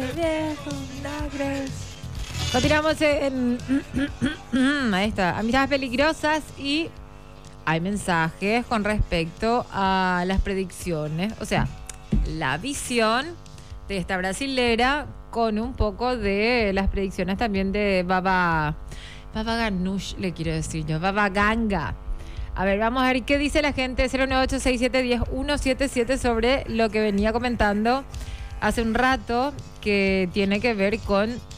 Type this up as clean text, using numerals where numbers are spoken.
viejo vinagre. Continuamos en ahí está, amistades peligrosas, y hay mensajes con respecto a las predicciones, o sea, la visión de esta brasilera con un poco de las predicciones también de Baba Ganoush, le quiero decir yo, Baba Ganga. A ver, vamos a ver qué dice la gente 09867100177 sobre lo que venía comentando hace un rato, que tiene que ver con